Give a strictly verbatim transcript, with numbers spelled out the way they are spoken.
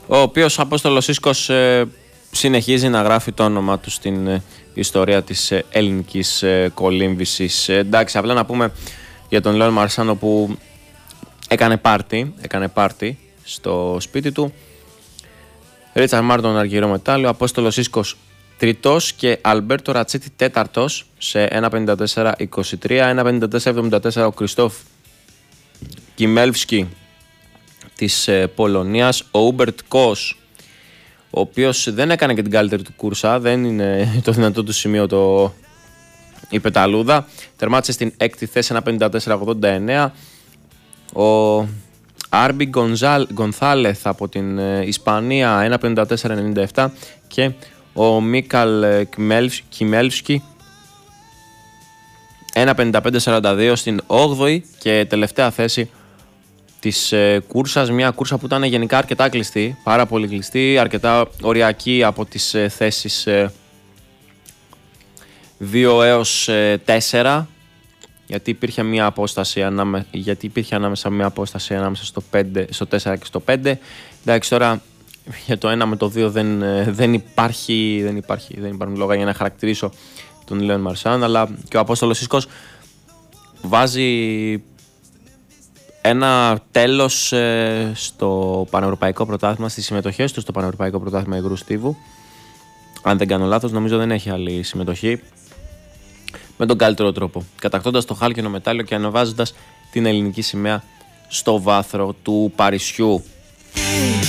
ο οποίος Απόστολος Ίσκος ε, συνεχίζει να γράφει το όνομά του στην ε, ιστορία της ε, ελληνικής ε, κολύμβησης. Ε, εντάξει, απλά να πούμε για τον Λέον Μαρσάνο που έκανε πάρτι, έκανε πάρτι στο σπίτι του. Ρίτσαρντ Μάρτον αργυρό μετάλλιο, Απόστολος Ίσκος τρίτος και Αλμπέρτο Ρατσίτη τέταρτος σε ένα πενήντα τέσσερα είκοσι τρία. ένα πενήντα τέσσερα εβδομήντα τέσσερα ο Κριστόφ Κιμέλφσκι της ε, Πολωνίας. Ο Ούμπερτ Κος, ο οποίος δεν έκανε και την καλύτερη του κούρσα, δεν είναι το δυνατό του σημείο το, η πεταλούδα, τερμάτισε στην έκτη θέση ένα πενήντα τέσσερα ογδόντα εννέα. Ο Άρμπι Γκονθάλεθ από την ε, Ισπανία ένα πενήντα τέσσερα ενενήντα επτά και ο Μίκαλ Κιμέλφσκι ένα πενήντα πέντε σαράντα δύο στην όγδοη και τελευταία θέση της ε, κούρσας. Μια κούρσα που ήταν γενικά αρκετά κλειστή, πάρα πολύ κλειστή, αρκετά οριακή από τις ε, θέσεις ε, δύο έως τέσσερα, γιατί υπήρχε μια απόσταση ανάμε, γιατί υπήρχε ανάμεσα μια απόσταση ανάμεσα στο, πέντε, στο τέσσερα και στο πέντε. Εντάξει, τώρα για το ένα με το δύο δεν, δεν, υπάρχει, δεν, υπάρχει, δεν υπάρχουν λόγια για να χαρακτηρίσω τον Λέον Μαρσάν, αλλά και ο Απόστολος Ίσκος βάζει ένα τέλος ε, στο Πανευρωπαϊκό Πρωτάθλημα, στις συμμετοχές του στο Πανευρωπαϊκό Πρωτάθλημα Υγρού Στίβου. Αν δεν κάνω λάθος, νομίζω δεν έχει άλλη συμμετοχή, με τον καλύτερο τρόπο, κατακτώντας το χάλκινο μετάλλιο και ανεβάζοντας την ελληνική σημαία στο βάθρο του Παρισιού.